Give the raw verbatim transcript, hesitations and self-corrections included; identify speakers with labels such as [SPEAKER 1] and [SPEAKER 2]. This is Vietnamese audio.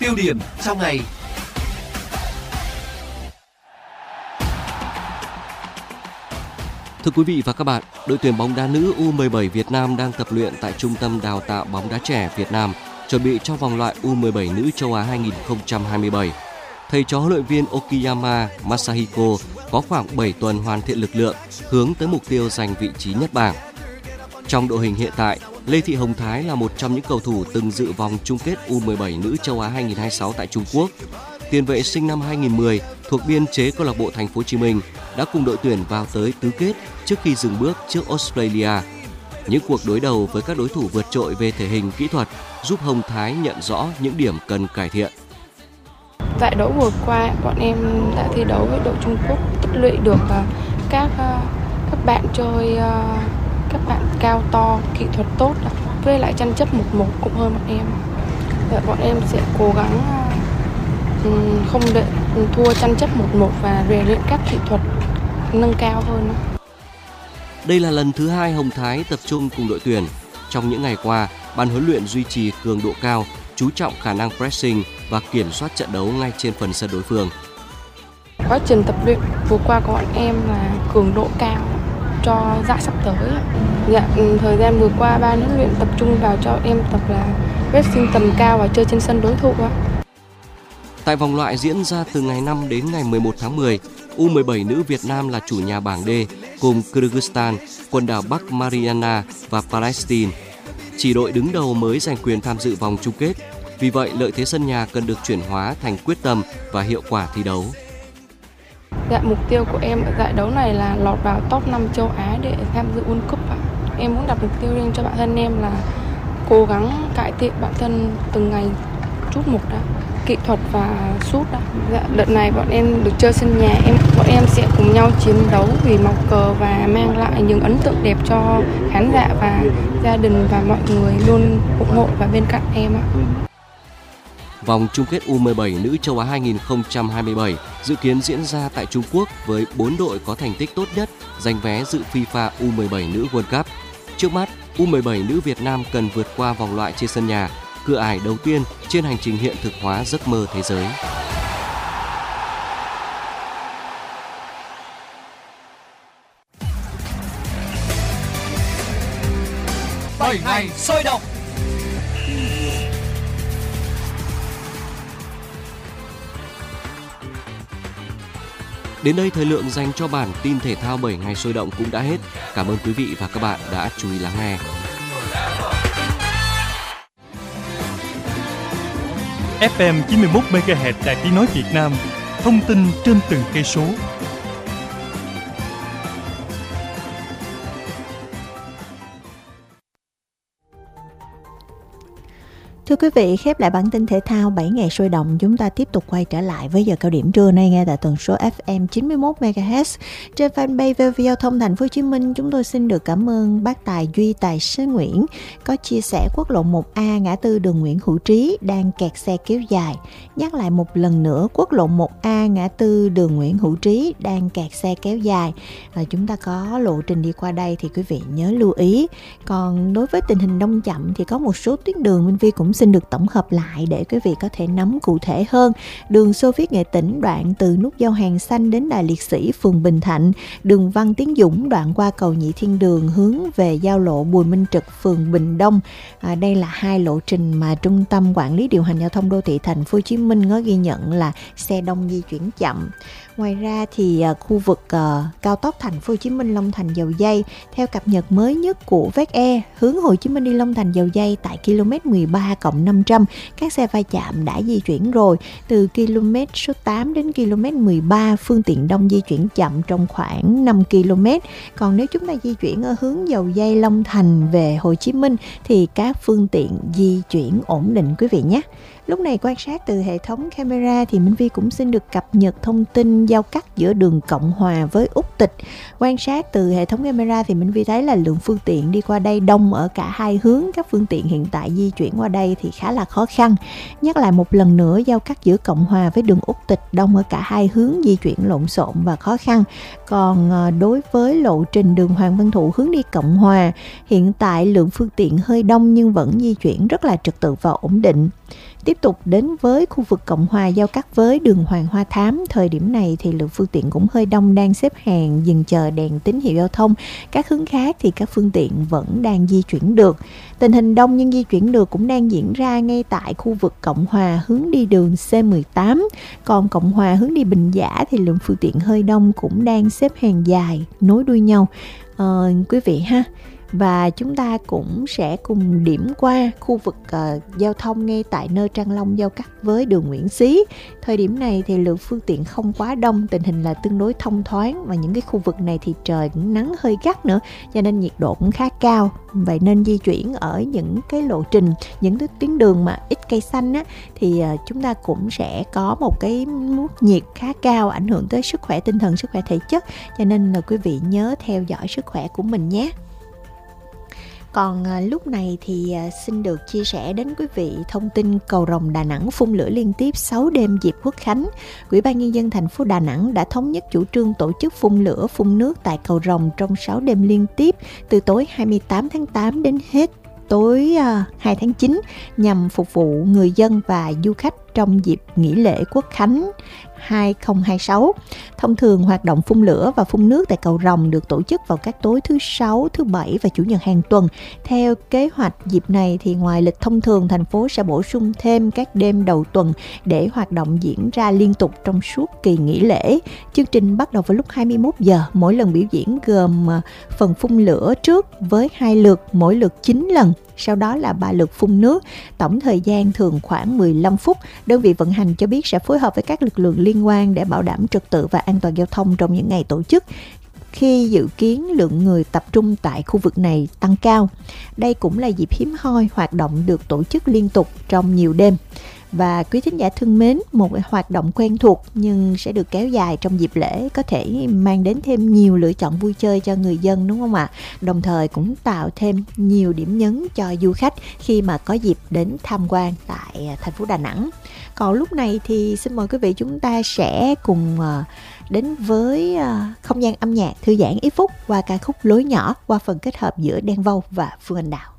[SPEAKER 1] Tiêu điểm trong ngày.
[SPEAKER 2] Thưa quý vị và các bạn, đội tuyển bóng đá nữ U mười bảy Việt Nam đang tập luyện tại Trung tâm Đào tạo bóng đá trẻ Việt Nam, chuẩn bị cho vòng loại U mười bảy nữ châu Á hai không hai bảy. Thầy trò huấn luyện viên Okiyama Masahiko có khoảng bảy tuần hoàn thiện lực lượng, hướng tới mục tiêu giành vị trí nhất bảng. Trong đội hình hiện tại, Lê Thị Hồng Thái là một trong những cầu thủ từng dự vòng chung kết U mười bảy nữ châu Á hai không hai sáu tại Trung Quốc. Tiền vệ sinh năm hai không một không thuộc biên chế câu lạc bộ Thành phố Hồ Chí Minh đã cùng đội tuyển vào tới tứ kết trước khi dừng bước trước Australia. Những cuộc đối đầu với các đối thủ vượt trội về thể hình kỹ thuật giúp Hồng Thái nhận rõ những điểm cần cải thiện.
[SPEAKER 3] Giải đấu vừa qua, bọn em đã thi đấu với đội Trung Quốc, tích lũy được các các bạn chơi các bạn cao to, kỹ thuật tốt, với lại tranh chấp một một cũng hơn bọn em. Và bọn em sẽ cố gắng không để thua tranh chấp một một và rèn luyện các kỹ thuật nâng cao hơn.
[SPEAKER 2] Đây là lần thứ hai Hồng Thái tập trung cùng đội tuyển. Trong những ngày qua, ban huấn luyện duy trì cường độ cao, chú trọng khả năng pressing và kiểm soát trận đấu ngay trên phần sân đối phương.
[SPEAKER 3] Quá trình tập luyện vừa qua của bọn em là cường độ cao cho giải sắp tới. Dạ, thời gian vừa qua ban huấn luyện tập trung vào cho em tập là pressing tầm cao và chơi trên sân đối thủ.
[SPEAKER 2] Tại vòng loại diễn ra từ ngày năm đến ngày mười một tháng mười, U mười bảy nữ Việt Nam là chủ nhà bảng D cùng Kyrgyzstan, quần đảo Bắc Mariana và Palestine. Chỉ đội đứng đầu mới giành quyền tham dự vòng chung kết. Vì vậy, lợi thế sân nhà cần được chuyển hóa thành quyết tâm và hiệu quả thi đấu.
[SPEAKER 3] Dạ, mục tiêu của em ở giải đấu này là lọt vào top năm châu Á để tham dự World Cup. Em muốn đặt mục tiêu riêng cho bản thân em là cố gắng cải thiện bản thân từng ngày chút một đã. Kỹ thuật và sút đã. Dạ, đợt này bọn em được chơi sân nhà, em bọn em sẽ cùng nhau chiến đấu vì màu cờ và mang lại những ấn tượng đẹp cho khán giả và gia đình và mọi người luôn ủng hộ và bên cạnh em ạ.
[SPEAKER 2] Vòng chung kết U mười bảy nữ châu Á hai không hai bảy dự kiến diễn ra tại Trung Quốc với bốn đội có thành tích tốt nhất giành vé dự FIFA U mười bảy nữ World Cup. Trước mắt, U mười bảy nữ Việt Nam cần vượt qua vòng loại trên sân nhà, cửa ải đầu tiên trên hành trình hiện thực hóa giấc mơ thế giới.
[SPEAKER 1] bảy ngày sôi động.
[SPEAKER 2] Đến đây thời lượng dành cho bản tin thể thao bảy ngày sôi động cũng đã hết. Cảm ơn quý vị và các bạn đã chú ý lắng nghe.
[SPEAKER 4] ép em chín mươi mốt mê ga héc Đài Tiếng nói Việt Nam, thông tin trên từng cây số.
[SPEAKER 5] Thưa quý vị, khép lại bản tin thể thao bảy ngày sôi động, chúng ta tiếp tục quay trở lại với giờ cao điểm trưa nay nghe tại tần số ép em chín mươi mốt mê ga héc trên fanpage vê o vê Giao thông Thành phố Hồ Chí Minh. Chúng tôi xin được cảm ơn bác Tài Duy Tài Sơn Nguyễn có chia sẻ quốc lộ một A ngã tư đường Nguyễn Hữu Trí đang kẹt xe kéo dài. Nhắc lại một lần nữa, quốc lộ một A ngã tư đường Nguyễn Hữu Trí đang kẹt xe kéo dài. À, chúng ta có lộ trình đi qua đây thì quý vị nhớ lưu ý. Còn đối với tình hình đông chậm thì có một số tuyến đường Minh Vi cũng xin được tổng hợp lại để quý vị có thể nắm cụ thể hơn. Đường Xô Viết Nghệ Tĩnh đoạn từ nút giao Hàng Xanh đến Đài Liệt Sĩ, phường Bình Thạnh. Đường Văn Tiến Dũng đoạn qua cầu Nhị Thiên Đường hướng về giao lộ Bùi Minh Trực, phường Bình Đông. À, đây là hai lộ trình mà Trung tâm Quản lý Điều hành Giao thông Đô thị Thành phố Hồ Chí Minh có ghi nhận là xe đông di chuyển chậm. Ngoài ra thì uh, khu vực uh, cao tốc Thành phố Hồ Chí Minh Long Thành Dầu Giây theo cập nhật mới nhất của vê e e hướng Hồ Chí Minh đi Long Thành Dầu Giây tại km mười ba cộng năm trăm, các xe va chạm đã di chuyển rồi. Từ km số tám đến km mười ba, phương tiện đông di chuyển chậm trong khoảng năm ki lô mét. Còn nếu chúng ta di chuyển ở hướng Dầu Giây Long Thành về Hồ Chí Minh thì các phương tiện di chuyển ổn định quý vị nhé. Lúc này quan sát từ hệ thống camera thì Minh Vi cũng xin được cập nhật thông tin giao cắt giữa đường Cộng Hòa với Úc Tịch. Quan sát từ hệ thống camera thì Minh Vi thấy là lượng phương tiện đi qua đây đông ở cả hai hướng. Các phương tiện hiện tại di chuyển qua đây đây thì khá là khó khăn. Nhắc lại một lần nữa, giao cắt giữa Cộng Hòa với đường Úc Tịch đông ở cả hai hướng, di chuyển lộn xộn và khó khăn. Còn đối với lộ trình đường Hoàng Văn Thụ hướng đi Cộng Hòa, hiện tại lượng phương tiện hơi đông nhưng vẫn di chuyển rất là trật tự và ổn định. Tiếp tục đến với khu vực Cộng Hòa giao cắt với đường Hoàng Hoa Thám, thời điểm này thì lượng phương tiện cũng hơi đông, đang xếp hàng dừng chờ đèn tín hiệu giao thông. Các hướng khác thì các phương tiện vẫn đang di chuyển được. Tình hình đông nhưng di chuyển được cũng đang diễn ra ngay tại khu vực Cộng Hòa hướng đi đường C mười tám. Còn Cộng Hòa hướng đi Bình Giả thì lượng phương tiện hơi đông, cũng đang xếp hàng dài nối đuôi nhau. Ờ, quý vị ha. Và chúng ta cũng sẽ cùng điểm qua khu vực uh, giao thông ngay tại nơi Trang Long giao cắt với đường Nguyễn Xí. Thời điểm này thì lượng phương tiện không quá đông, tình hình là tương đối thông thoáng, và những cái khu vực này thì trời cũng nắng hơi gắt nữa, cho nên nhiệt độ cũng khá cao. Vậy nên di chuyển ở những cái lộ trình, những cái tuyến đường mà ít cây xanh á, thì uh, chúng ta cũng sẽ có một cái mức nhiệt khá cao, ảnh hưởng tới sức khỏe tinh thần, sức khỏe thể chất, cho nên là quý vị nhớ theo dõi sức khỏe của mình nhé. Còn à, lúc này thì à, xin được chia sẻ đến quý vị thông tin cầu Rồng Đà Nẵng phun lửa liên tiếp sáu đêm dịp Quốc Khánh. Ủy ban Nhân dân thành phố Đà Nẵng đã thống nhất chủ trương tổ chức phun lửa phun nước tại cầu Rồng trong sáu đêm liên tiếp từ tối hai mươi tám tháng tám đến hết tối à, hai tháng chín, nhằm phục vụ người dân và du khách trong dịp nghỉ lễ Quốc Khánh hai không hai sáu. Thông thường hoạt động phun lửa và phun nước tại cầu Rồng được tổ chức vào các tối thứ sáu, thứ bảy và chủ nhật hàng tuần. Theo kế hoạch dịp này thì ngoài lịch thông thường, thành phố sẽ bổ sung thêm các đêm đầu tuần để hoạt động diễn ra liên tục trong suốt kỳ nghỉ lễ. Chương trình bắt đầu vào lúc hai mươi mốt giờ, mỗi lần biểu diễn gồm phần phun lửa trước với hai lượt, mỗi lượt chín lần. Sau đó là ba lượt phun nước, tổng thời gian thường khoảng mười lăm phút. Đơn vị vận hành cho biết sẽ phối hợp với các lực lượng liên quan để bảo đảm trật tự và an toàn giao thông trong những ngày tổ chức, khi dự kiến lượng người tập trung tại khu vực này tăng cao. Đây cũng là dịp hiếm hoi hoạt động được tổ chức liên tục trong nhiều đêm. Và quý thính giả thân mến, một hoạt động quen thuộc nhưng sẽ được kéo dài trong dịp lễ có thể mang đến thêm nhiều lựa chọn vui chơi cho người dân, đúng không ạ? Đồng thời cũng tạo thêm nhiều điểm nhấn cho du khách khi mà có dịp đến tham quan tại thành phố Đà Nẵng. Còn lúc này thì xin mời quý vị chúng ta sẽ cùng đến với không gian âm nhạc thư giãn ít phút qua ca khúc Lối Nhỏ qua phần kết hợp giữa Đen Vâu và Phương Anh Đào.